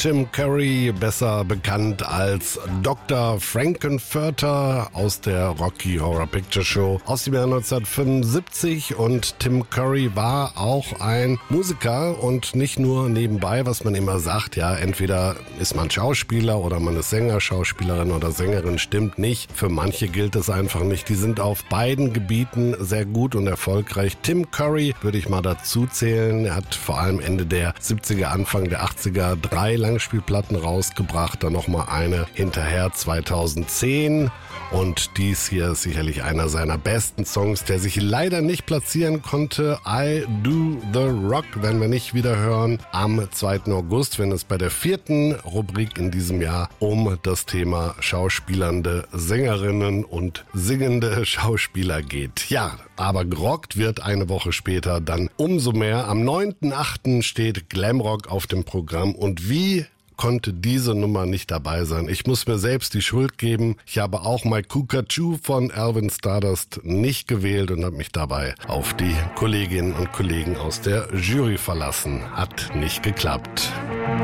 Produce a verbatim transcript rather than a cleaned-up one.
Tim Curry, besser bekannt als Doktor Frankenfurter aus der Rocky Horror Picture Show aus dem Jahr neunzehnhundertfünfundsiebzig. Und Tim Curry war auch ein Musiker und nicht nur nebenbei, was man immer sagt, ja, entweder ist man Schauspieler oder man ist Sänger, Schauspielerin oder Sängerin, stimmt nicht. Für manche gilt es einfach nicht. Die sind auf beiden Gebieten sehr gut und erfolgreich. Tim Curry würde ich mal dazu zählen. Er hat vor allem Ende der siebziger, Anfang der achtziger drei Langspielplatten rausgebracht, dann nochmal eine hinterher zweitausendzehn. Und dies hier ist sicherlich einer seiner besten Songs, der sich leider nicht platzieren konnte. I Do The Rock werden wir nicht wieder hören am zweiten August, wenn es bei der vierten Rubrik in diesem Jahr um das Thema schauspielernde Sängerinnen und singende Schauspieler geht. Ja, aber gerockt wird eine Woche später dann umso mehr. Am neunten achten steht Glamrock auf dem Programm und wie konnte diese Nummer nicht dabei sein. Ich muss mir selbst die Schuld geben. Ich habe auch My Cuckoo von Alvin Stardust nicht gewählt und habe mich dabei auf die Kolleginnen und Kollegen aus der Jury verlassen. Hat nicht geklappt.